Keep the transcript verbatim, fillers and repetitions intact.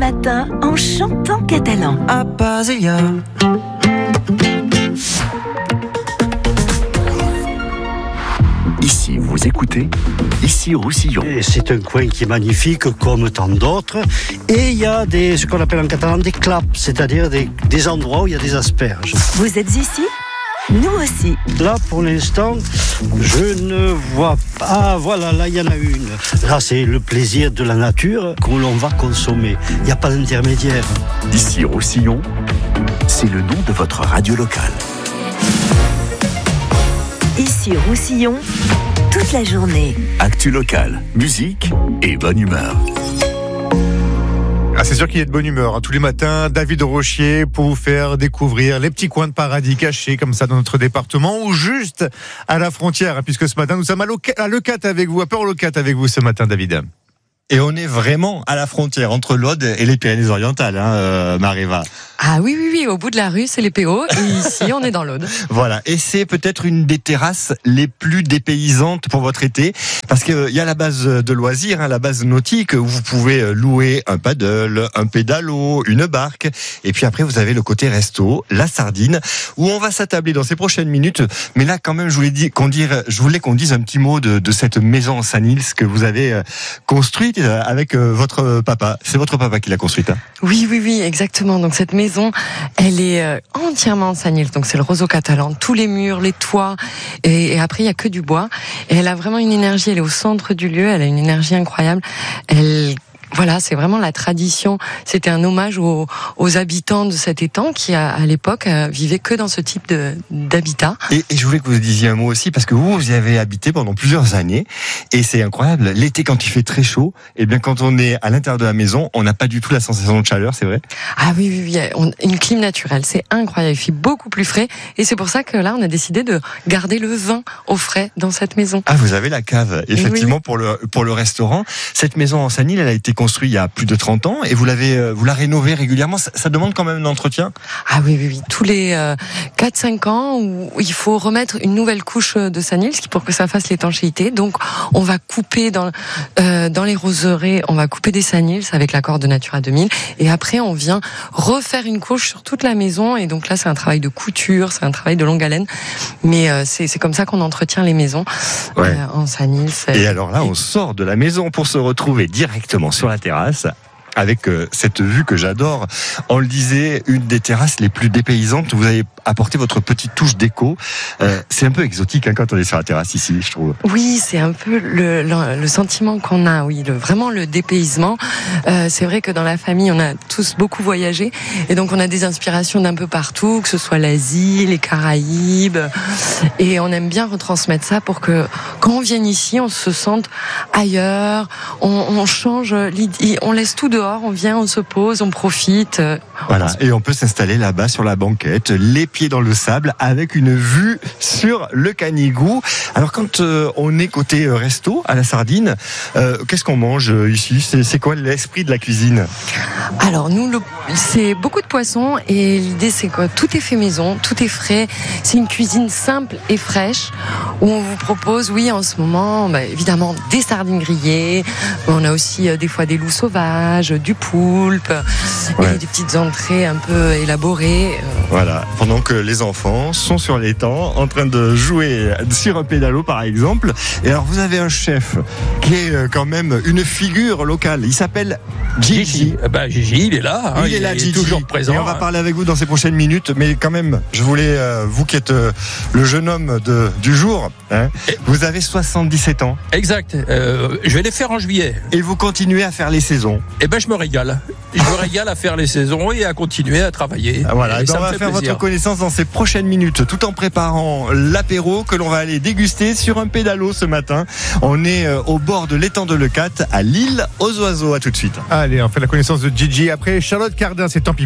matin en chantant catalan. A Basia. Ici, vous écoutez, ici Roussillon. Et c'est un coin qui est magnifique comme tant d'autres. Et il y a des, ce qu'on appelle en catalan des claps, c'est-à-dire des, des endroits où il y a des asperges. Vous êtes ici ? Nous aussi. Là, pour l'instant, je ne vois pas. Ah, voilà, là, il y en a une. Là, c'est le plaisir de la nature que l'on va consommer. Il n'y a pas d'intermédiaire. Ici Roussillon, c'est le nom de votre radio locale. Ici Roussillon, toute la journée. Actu locale, musique et bonne humeur. Ah, c'est sûr qu'il est de bonne humeur. Hein. Tous les matins, David Rochier pour vous faire découvrir les petits coins de paradis cachés comme ça dans notre département ou juste à la frontière. Puisque ce matin, nous sommes à, Loca- à Leucate avec vous, à Port-Leucate avec vous ce matin, David. Et on est vraiment à la frontière entre l'Aude et les Pyrénées-Orientales, hein, euh, Mariva. Ah oui, oui, oui, au bout de la rue, c'est les P O, et ici, on est dans l'Aude. Voilà, et c'est peut-être une des terrasses les plus dépaysantes pour votre été, parce qu'il euh, y a la base de loisirs, hein, la base nautique, où vous pouvez louer un paddle, un pédalo, une barque, et puis après, vous avez le côté resto, la sardine, où on va s'attabler dans ces prochaines minutes. Mais là, quand même, je voulais, dire, qu'on, dire, je voulais qu'on dise un petit mot de, de cette maison en Saint-Nils que vous avez euh, construite avec euh, votre papa. C'est votre papa qui l'a construite, hein ? Oui, oui, oui, exactement. Donc cette maison, elle est euh, entièrement en Saint-Nils. Donc c'est le roseau catalan, tous les murs, les toits, et, et après il y a que du bois. Et elle a vraiment une énergie. Elle est au centre du lieu. Elle a une énergie incroyable. Elle Voilà, c'est vraiment la tradition. C'était un hommage aux, aux habitants de cet étang qui, à, à l'époque, euh, vivaient que dans ce type de, d'habitat. Et, et je voulais que vous disiez un mot aussi, parce que vous, vous y avez habité pendant plusieurs années, et c'est incroyable. L'été, quand il fait très chaud, et bien quand on est à l'intérieur de la maison, on n'a pas du tout la sensation de chaleur, c'est vrai ? Ah oui, oui, oui, on, une clim naturelle, c'est incroyable. Il fait beaucoup plus frais, et c'est pour ça que là, on a décidé de garder le vin au frais dans cette maison. Ah, vous avez la cave, effectivement, oui. pour le pour le restaurant. Cette maison en Saint-Nil, elle a été construit il y a plus de trente ans et vous l'avez vous la rénovez régulièrement. Ça, ça demande quand même un entretien. Ah oui, oui, oui. Tous les euh, quatre cinq ans, où il faut remettre une nouvelle couche de Saint-Nils pour que ça fasse l'étanchéité. Donc, on va couper dans, euh, dans les roseraies, on va couper des Saint-Nils avec l'accord de Natura deux mille. Et après, on vient refaire une couche sur toute la maison. Et donc là, c'est un travail de couture, c'est un travail de longue haleine. Mais euh, c'est, c'est comme ça qu'on entretient les maisons ouais. euh, en Saint-Nils. Et alors là, on sort de la maison pour se retrouver directement sur la terrasse avec euh, cette vue que j'adore. On le disait, une des terrasses les plus dépaysantes. Vous avez apporté votre petite touche d'éco. Euh, c'est un peu exotique hein, quand on est sur la terrasse ici, je trouve. Oui, c'est un peu le, le, le sentiment qu'on a, oui, le, vraiment le dépaysement. Euh, c'est vrai que dans la famille, on a tous beaucoup voyagé, et donc on a des inspirations d'un peu partout, que ce soit l'Asie, les Caraïbes, et on aime bien retransmettre ça pour que quand on vienne ici, on se sente ailleurs, on, on change l'idée, on laisse tout dehors. On vient, on se pose, on profite. Voilà, et on peut s'installer là-bas sur la banquette, les pieds dans le sable, avec une vue sur le Canigou. Alors quand euh, on est côté euh, resto, à la sardine, euh, qu'est-ce qu'on mange euh, ici ? c'est, c'est quoi l'esprit de la cuisine ? Alors nous, le, c'est beaucoup de poissons, et l'idée c'est que tout est fait maison, tout est frais. C'est une cuisine simple et fraîche, où on vous propose, oui, en ce moment, bah, évidemment, des sardines grillées. On a aussi euh, des fois des loups sauvages, du poulpe, ouais. et des petites entrées un peu élaborées. Voilà, pendant que les enfants sont sur l'étang en train de jouer sur un pédalo par exemple. Et alors vous avez un chef qui est quand même une figure locale. Il s'appelle Gigi. Ben, Gigi, il est là. Hein, il, il est là, il Gigi. est toujours présent. Et on va hein. parler avec vous dans ces prochaines minutes. Mais quand même, je voulais, euh, vous qui êtes euh, le jeune homme de, du jour, hein, et vous avez soixante-dix-sept ans. Exact. Euh, je vais les faire en juillet. Et vous continuez à faire les saisons. Eh ben, je me régale. Je me régale à faire les saisons et à continuer à travailler. Ah, voilà. Et ben ça on va me fait faire plaisir. votre connaissance dans ces prochaines minutes, tout en préparant l'apéro que l'on va aller déguster sur un pédalo ce matin. On est au bord de l'étang de Leucate, à l'île aux oiseaux. À tout de suite. Allez, on fait la connaissance de Gigi. Après, Charlotte Cardin, c'est tant pis.